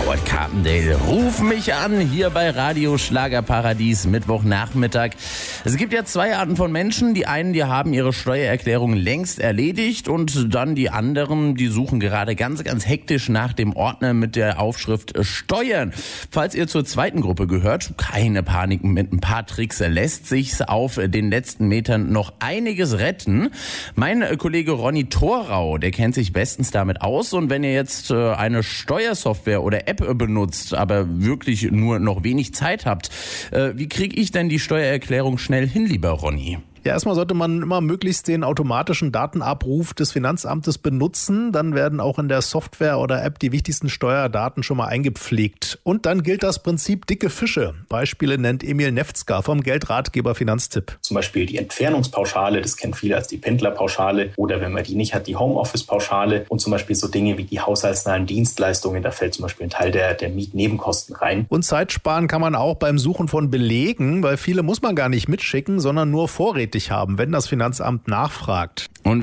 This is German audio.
Howard Carpendale. Ruf mich an, hier bei Radio Schlagerparadies, Mittwochnachmittag. Es gibt ja zwei Arten von Menschen. Die einen, die haben ihre Steuererklärung längst erledigt und dann die anderen, die suchen gerade ganz hektisch nach dem Ordner mit der Aufschrift Steuern. Falls ihr zur zweiten Gruppe gehört, keine Panik, mit ein paar Tricks lässt sich's auf den letzten Metern noch einiges retten. Mein Kollege Ronny Thorau, der kennt sich bestens damit aus, und wenn ihr jetzt eine Steuersoftware oder App benutzt, aber wirklich nur noch wenig Zeit habt, wie kriege ich denn die Steuererklärung schnell hin, lieber Ronny? Ja, erstmal sollte man immer möglichst den automatischen Datenabruf des Finanzamtes benutzen. Dann werden auch in der Software oder App die wichtigsten Steuerdaten schon mal eingepflegt. Und dann gilt das Prinzip dicke Fische. Beispiele nennt Emil Nefzger vom Geldratgeber Finanztipp. Zum Beispiel die Entfernungspauschale, das kennen viele als die Pendlerpauschale. Oder wenn man die nicht hat, die Homeoffice-Pauschale. Und zum Beispiel so Dinge wie die haushaltsnahen Dienstleistungen. Da fällt zum Beispiel ein Teil der Mietnebenkosten rein. Und Zeit sparen kann man auch beim Suchen von Belegen, weil viele muss man gar nicht mitschicken, sondern nur vorrätig haben, wenn das Finanzamt nachfragt. Und